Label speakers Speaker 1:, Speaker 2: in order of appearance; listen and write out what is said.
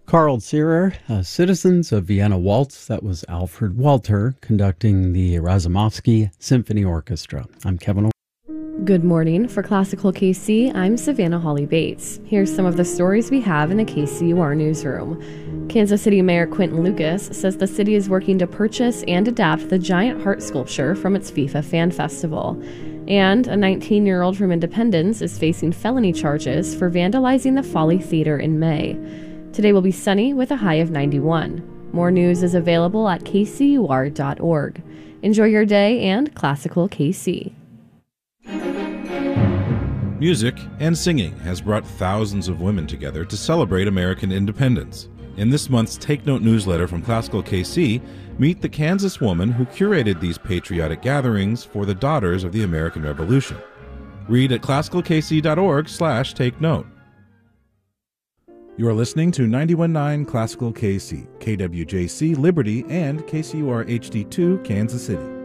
Speaker 1: Karl Zierer, Citizens of Vienna Waltz. That was Alfred Walter conducting the Razumovsky Symphony Orchestra. I'm Kevin.
Speaker 2: Good morning. For Classical KC, I'm Savannah Holly Bates. Here's some of the stories we have in the KCUR newsroom. Kansas City Mayor Quinton Lucas says the city is working to purchase and adapt the giant heart sculpture from its FIFA Fan Festival. And a 19-year-old from Independence is facing felony charges for vandalizing the Folly Theater in May. Today will be sunny with a high of 91. More news is available at kcur.org. Enjoy your day and Classical KC.
Speaker 3: Music and singing has brought thousands of women together to celebrate American independence. In this month's Take Note newsletter from Classical KC, meet the Kansas woman who curated these patriotic gatherings for the Daughters of the American Revolution. Read at classicalkc.org/take note. You are listening to 91.9 Classical KC, KWJC Liberty, and KCUR HD2 Kansas City.